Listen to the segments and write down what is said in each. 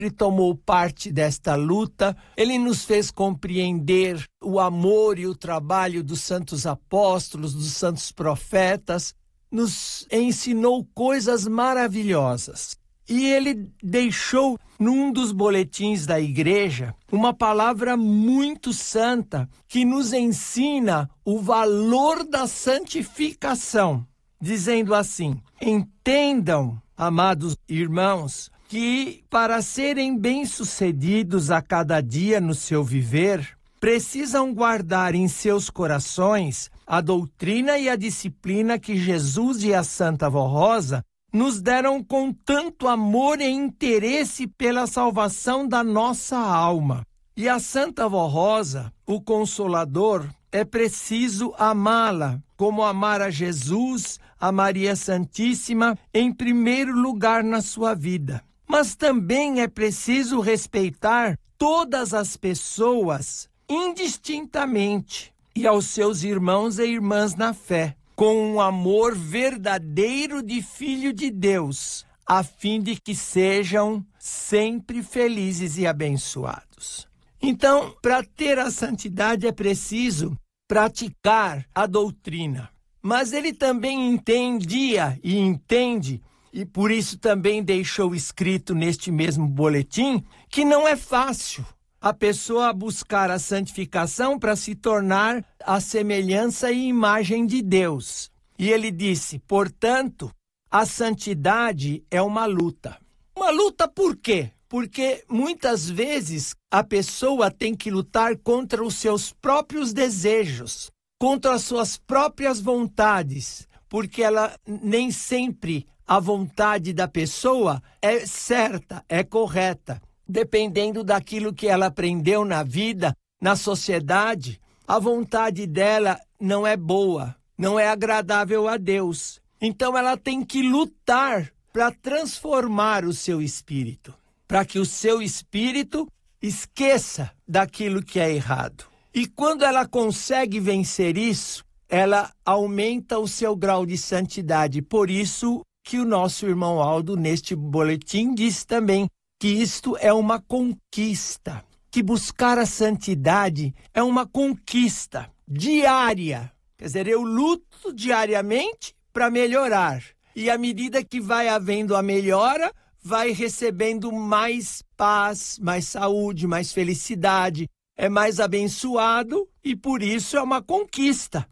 Ele tomou parte desta luta, ele nos fez compreender o amor e o trabalho dos santos apóstolos, dos santos profetas, nos ensinou coisas maravilhosas. E ele deixou, num dos boletins da igreja, uma palavra muito santa que nos ensina o valor da santificação, dizendo assim: entendam, amados irmãos, que para serem bem-sucedidos a cada dia no seu viver, precisam guardar em seus corações a doutrina e a disciplina que Jesus e a Santa Vó Rosa nos deram com tanto amor e interesse pela salvação da nossa alma. E a Santa Vó Rosa, o Consolador, é preciso amá-la, como amar a Jesus, a Maria Santíssima, em primeiro lugar na sua vida. Mas também é preciso respeitar todas as pessoas indistintamente e aos seus irmãos e irmãs na fé, com um amor verdadeiro de filho de Deus, a fim de que sejam sempre felizes e abençoados. Então, para ter a santidade é preciso praticar a doutrina. Mas ele também entendia e entende, e por isso também deixou escrito neste mesmo boletim, que não é fácil a pessoa buscar a santificação para se tornar a semelhança e imagem de Deus. E ele disse, portanto, a santidade é uma luta. Uma luta por quê? Porque muitas vezes a pessoa tem que lutar contra os seus próprios desejos, contra as suas próprias vontades, porque ela nem sempre a vontade da pessoa é certa, é correta. Dependendo daquilo que ela aprendeu na vida, na sociedade, a vontade dela não é boa, não é agradável a Deus. Então ela tem que lutar para transformar o seu espírito, para que o seu espírito esqueça daquilo que é errado. E quando ela consegue vencer isso, ela aumenta o seu grau de santidade. Por isso que o nosso irmão Aldo, neste boletim, diz também que isto é uma conquista, que buscar a santidade é uma conquista diária. Quer dizer, eu luto diariamente para melhorar. E à medida que vai havendo a melhora, vai recebendo mais paz, mais saúde, mais felicidade, é mais abençoado e por isso é uma conquista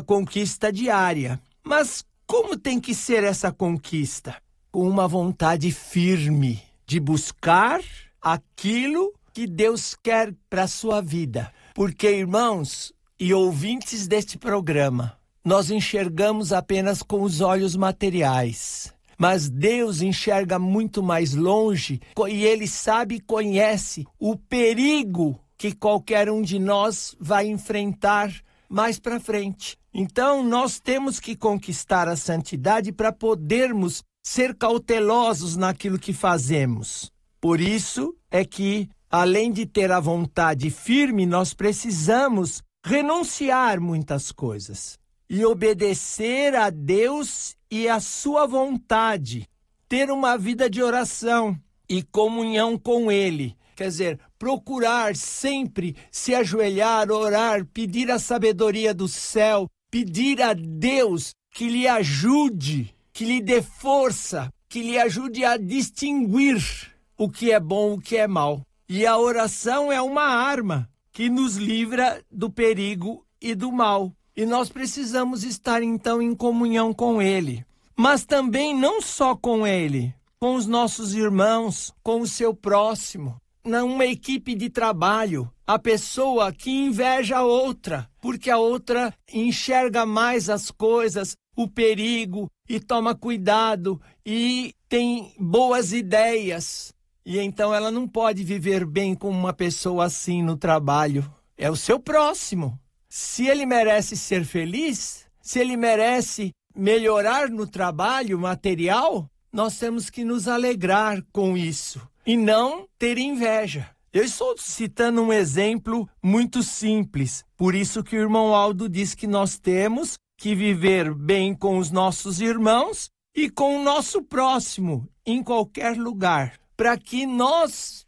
diária. Mas como tem que ser essa conquista? Com uma vontade firme de buscar aquilo que Deus quer para a sua vida. Porque, irmãos e ouvintes deste programa, nós enxergamos apenas com os olhos materiais. Mas Deus enxerga muito mais longe e Ele sabe e conhece o perigo que qualquer um de nós vai enfrentar mais para frente. Então, nós temos que conquistar a santidade para podermos ser cautelosos naquilo que fazemos. Por isso é que, além de ter a vontade firme, nós precisamos renunciar muitas coisas e obedecer a Deus e a sua vontade, ter uma vida de oração e comunhão com Ele. Quer dizer, procurar sempre se ajoelhar, orar, pedir a sabedoria do céu, pedir a Deus que lhe ajude, que lhe dê força, que lhe ajude a distinguir o que é bom, o que é mal. E a oração é uma arma que nos livra do perigo e do mal. E nós precisamos estar, então, em comunhão com Ele. Mas também não só com Ele, com os nossos irmãos, com o seu próximo. Numa equipe de trabalho, a pessoa que inveja a outra, porque a outra enxerga mais as coisas, o perigo, e toma cuidado, e tem boas ideias. E então ela não pode viver bem com uma pessoa assim no trabalho. É o seu próximo. Se ele merece ser feliz, se ele merece melhorar no trabalho material, nós temos que nos alegrar com isso e não ter inveja. Eu estou citando um exemplo muito simples, por isso que o irmão Aldo diz que nós temos que viver bem com os nossos irmãos e com o nosso próximo, em qualquer lugar. para que nós